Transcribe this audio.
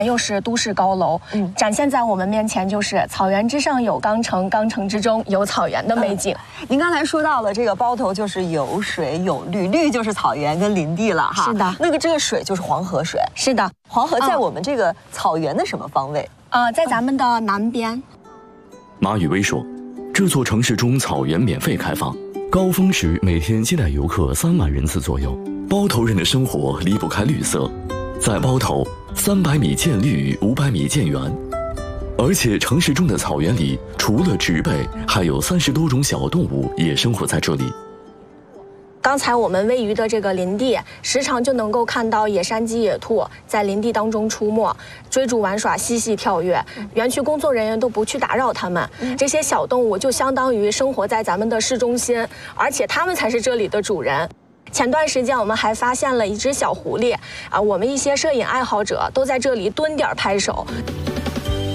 又是都市高楼，展现在我们面前就是草原之上有钢城，钢城之中有草原的美景。 您刚才说到了这个包头就是有水有绿，绿就是草原跟林地了哈。 是的， 这个水就是黄河水。 是的， 黄河在我们这个草原的什么方位？ 在咱们的南边。 马宇威说，这座城市中草原免费开放，高峰时每天接待游客3万人次左右。包头人的生活离不开绿色，在包头300米见绿，500米见园。而且城市中的草原里，除了植被，还有30多种小动物也生活在这里。 刚才我们位于的这个林地，时常就能够看到野山鸡、野兔在林地当中出没，追逐玩耍，嬉戏跳跃。园区工作人员都不去打扰它们。这些小动物就相当于生活在咱们的市中心，而且它们才是这里的主人。前段时间我们还发现了一只小狐狸，我们一些摄影爱好者都在这里蹲点拍手。